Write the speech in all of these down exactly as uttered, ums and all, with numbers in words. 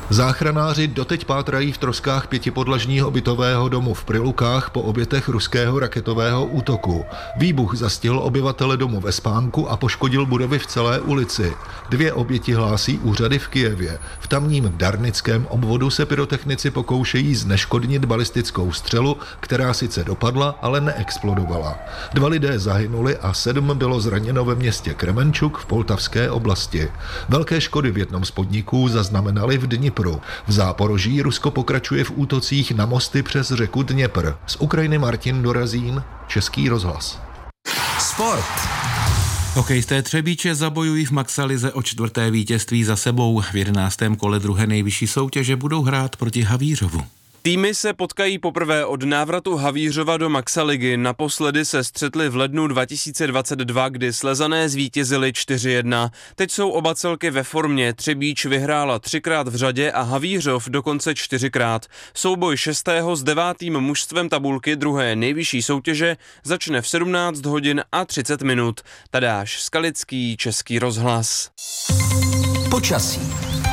Záchranáři doteď pátrají v troskách pětipodlažního bytového domu v Prilukách po obětech ruského raketového útoku. Výbuch zastihl obyvatele domu ve spánku a poškodil budovy v celé ulici. Dvě oběti hlásí úřady v Kyjevě. V tamním Darnickém obvodu se pyrotechnici pokoušejí zneškodnit balistickou střelu, která sice dopadla, ale neexplodovala. Dva lidé zahynuli a sedm bylo zraněno ve městě Kremenčuk v Poltavské oblasti. Velké škody v jednom z podniků zaznamenali v Dnipru. V Záporoží Rusko pokračuje v útocích na mosty přes řeku Dněpr. Z Ukrajiny Martin Dorazín, Český rozhlas. Sport. Hokejisté Třebíče zabojují v Maxalize o čtvrté vítězství za sebou. V jedenáctém kole druhé nejvyšší soutěže budou hrát proti Havířovu. Týmy se potkají poprvé od návratu Havířova do Maxaligy. Naposledy se střetli v lednu dva tisíce dvacet dva, kdy Slezané zvítězili čtyři jedna. Teď jsou oba celky ve formě. Třebíč vyhrála třikrát v řadě a Havířov dokonce čtyřikrát. Souboj šestého s devátým mužstvem tabulky druhé nejvyšší soutěže začne v sedmnáct hodin a třicet minut. Tadáš Skalický, Český rozhlas. Počasí.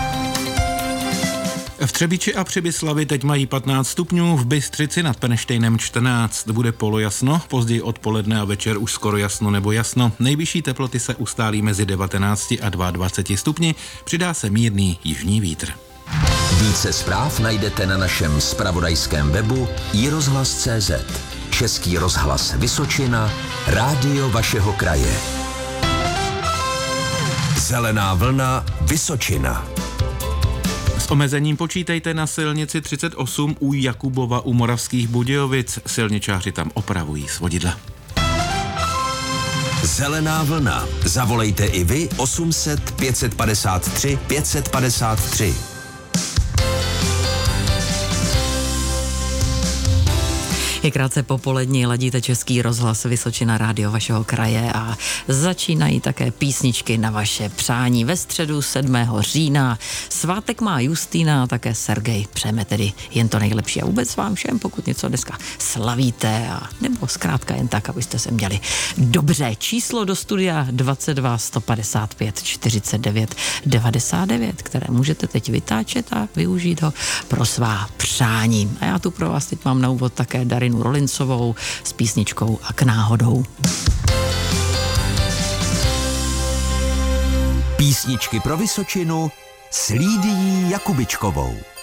V Třebíči a Přibyslavi teď mají patnáct stupňů, v Bystřici nad Penštejnem čtrnáct. Bude polojasno, později odpoledne a večer už skoro jasno nebo jasno. Nejvyšší teploty se ustálí mezi devatenácti a dvaceti dvěma stupni, přidá se mírný jižní vítr. Více zpráv najdete na našem zpravodajském webu i rozhlas tečka cé zet. Český rozhlas Vysočina, rádio vašeho kraje. Zelená vlna Vysočina. S omezením počítejte na silnici třicet osm u Jakubova u Moravských Budějovic. Silničáři tam opravují svodidla. Zelená vlna. Zavolejte i vy osm set pět set padesát tři pět set padesát tři. Je krátce popolední, ladíte Český rozhlas Vysočina, rádio vašeho kraje a začínají také písničky na vaše přání. Ve středu sedmého října svátek má Justýna a také Sergej. Přejeme tedy jen to nejlepší a vůbec vám všem, pokud něco dneska slavíte a nebo zkrátka jen tak, abyste se měli dobře. Číslo do studia dvacet dva sto padesát pět čtyřicet devět devadesát devět, které můžete teď vytáčet a využít ho pro svá přání. A já tu pro vás teď mám na úvod také Darinu Rolincovou s písničkou A k náhodou. Písničky pro Vysočinu s Lídií Jakubičkovou.